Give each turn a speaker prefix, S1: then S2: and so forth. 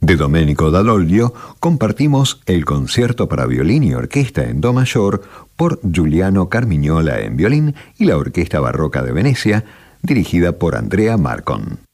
S1: De Domenico Dall'Oglio compartimos el concierto para violín y orquesta en do mayor por Giuliano Carmignola en violín y la Orquesta Barroca de Venecia, dirigida por Andrea Marcon.